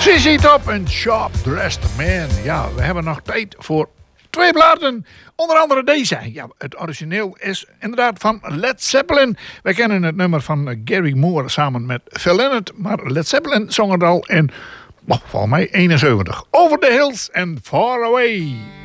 ZZ Top en Sharp Dressed Man. Ja, we hebben nog tijd voor 2 platen. Onder andere deze. Ja, het origineel is inderdaad van Led Zeppelin. Wij kennen het nummer van Gary Moore samen met Phil Lynott. Maar Led Zeppelin zong het al in, volgens mij, 71. Over the Hills and Far Away.